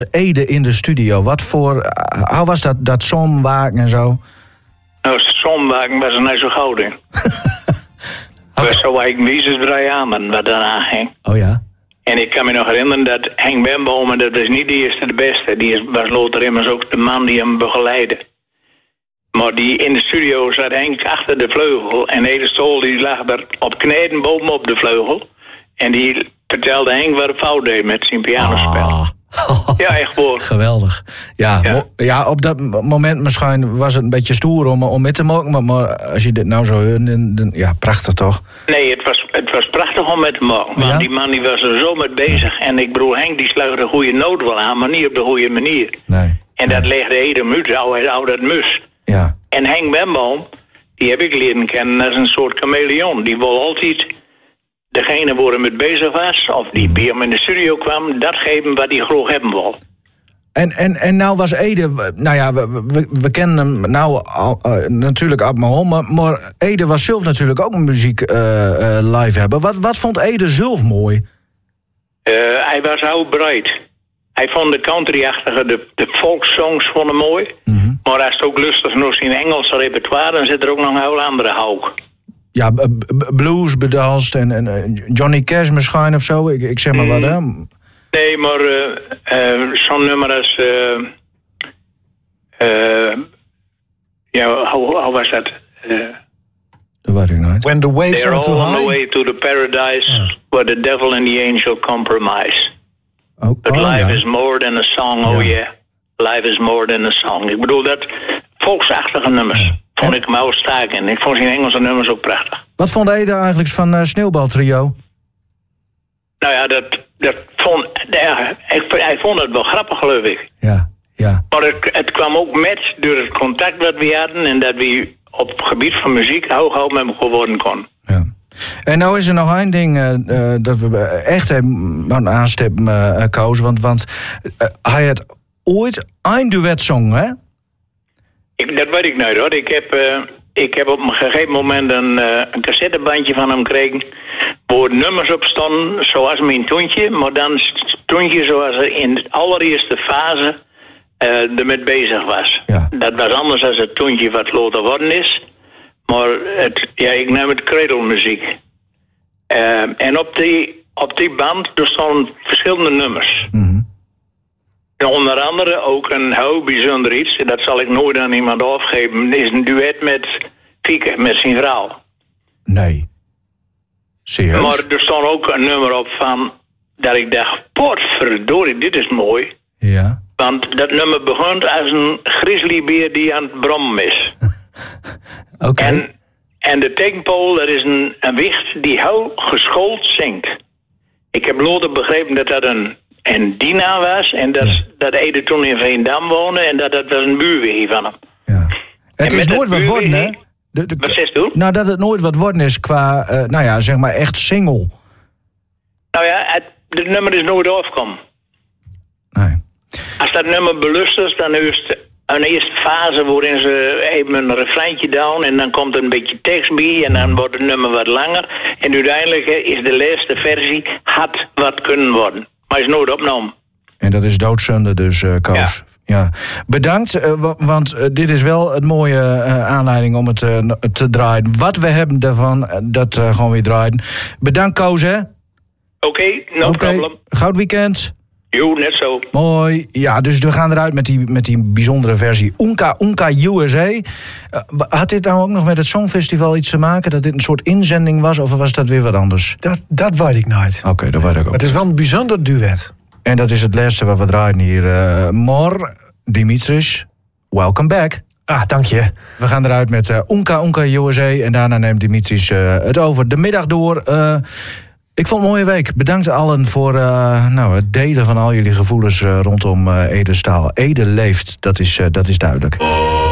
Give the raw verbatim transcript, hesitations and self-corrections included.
Ede in de studio. Wat voor, uh, hoe was dat, dat somwaken en zo? Nou, somwaken was er niet zo goud in. Het was zo eigenlijk Wieses Briamen wat daarna ging. Oh ja? En ik kan me nog herinneren dat Henk Bemboom, dat is niet de eerste de beste. Die was later immers ook de man die hem begeleidde. Maar die in de studio zat Henk achter de vleugel. En Ede Stol die lag daar op kneden bovenop de vleugel. En die vertelde Henk wat hij fout deed met zijn pianospel. Oh. Ja, echt hoor. Geweldig. Ja, ja. Mo- ja, op dat moment misschien was het een beetje stoer om, om mee te maken. Maar, maar als je dit nou zo hoort, dan, dan, ja, prachtig toch? Nee, het was, het was prachtig om mee te maken. Want ja? die man die was er zo mee bezig. En ik bedoel, Henk die sluit de goede noot wel aan, maar niet op de goede manier. Nee. En nee. dat legde Ede Muut, zou hij dat mus. Ja. En Henk Bemboom, die heb ik leren kennen als een soort chameleon. Die wil altijd degene waar hij mee bezig was, of die bij hem in de studio kwam, dat geven wat hij graag hebben wil. En, en, en nou was Ede, nou ja, we, we, we kennen hem nou al, uh, natuurlijk op mijn hond, maar, maar Ede was zelf natuurlijk ook muziek uh, uh, live hebben. Wat, wat vond Ede zelf mooi? Uh, hij was heel breed. Hij vond de country-achtige, de, de folksongs vond hem mooi. Mm-hmm. Maar hij is ook lustig nog in Engelse repertoire, dan zit er ook nog een heel andere hoek. Ja, b- b- blues bedanst en, en Johnny Cash misschien of zo, ik, ik zeg maar mm. wat hè. Nee, maar uh, uh, zo'n nummer als... Uh, uh, ja, hoe, hoe was dat? Uh, dat weet ik nooit. When the waves They're are too all on high. the way to the paradise yeah. where the devil and the angel compromise. Oh, But oh, life ja. is more than a song, oh ja. yeah. Life is more than a song. Ik bedoel, dat volksachtige nummers ja. vond ik hem heel sterk in. Ik vond zijn Engelse nummers ook prachtig. Wat vond Ede eigenlijk van uh, Sneeuwbaltrio? Nou ja, dat, dat vond, ja, ik, hij vond het wel grappig, geloof ik. Ja, ja. Maar het, het kwam ook met door het contact dat we hadden en dat we op het gebied van muziek hoog hoog met elkaar worden kon. Ja. En nou is er nog één ding uh, uh, dat we echt hebben aanstippen, uh, Koos. Want, want uh, hij had ooit een duetsong, hè? Ik, dat weet ik niet, hoor. Ik heb, uh, ik heb op een gegeven moment een, uh, een cassettebandje van hem gekregen waar nummers op stonden, zoals mijn Toentje, maar dan Toentje zoals hij in de allereerste fase uh, ermee bezig was. Ja. Dat was anders dan het Toentje wat later worden is. Maar het, ja, ik neem het kredelmuziek. Uh, en op die, op die band er stonden verschillende nummers. Mm-hmm. En onder andere ook een heel bijzonder iets, en dat zal ik nooit aan iemand afgeven, is een duet met Fieke, met zijn vrouw. Nee. Serieus? Maar er stond ook een nummer op van dat ik dacht, potverdorie, dit is mooi. Ja. Want dat nummer begint als een grizzlybeer die aan het brommen is. Oké. Okay. En, en de tekenpool, dat is een, een wicht die heel geschoold zingt. Ik heb later begrepen dat dat een, een Dina was en dat, ja. dat Ede toen in Veendam woonde en dat dat was een buurweer van hem. Ja. Het is nooit wat worden, hè? De, de, wat zegt u? Nou, dat het nooit wat worden is qua, uh, nou ja, zeg maar echt single. Nou ja, het, het nummer is nooit afgekomen. Nee. Als dat nummer belust is, dan is het een eerste fase waarin ze even een refreintje down en dan komt er een beetje tekst bij en dan wordt het nummer wat langer. En uiteindelijk is de laatste versie had wat kunnen worden. Maar is nooit opgenomen. En dat is doodzonde dus, uh, Koos. Ja. Ja. Bedankt, uh, w- want uh, dit is wel het mooie uh, aanleiding om het uh, te draaien. Wat we hebben daarvan, uh, dat uh, gewoon weer draaien. Bedankt, Koos, hè? Oké, okay, no okay. problem. Goud weekend. Jo, net zo. Mooi. Ja, dus we gaan eruit met die, met die bijzondere versie. Oomka Oomka U S A. Uh, had dit nou ook nog met het Songfestival iets te maken? Dat dit een soort inzending was? Of was dat weer wat anders? Dat, dat weet ik nooit. Oké, okay, dat weet ik ook. Het is wel een bijzonder duet. En dat is het laatste wat we draaien hier. Uh, Mor, Dimitris, welcome back. Ah, dank je. We gaan eruit met uh, Oomka Oomka U S A. En daarna neemt Dimitris uh, het over. De middag door. Uh, ik vond het een mooie week. Bedankt allen voor uh, nou, het delen van al jullie gevoelens uh, rondom uh, Ede Staal. Ede leeft, dat is, uh, dat is duidelijk.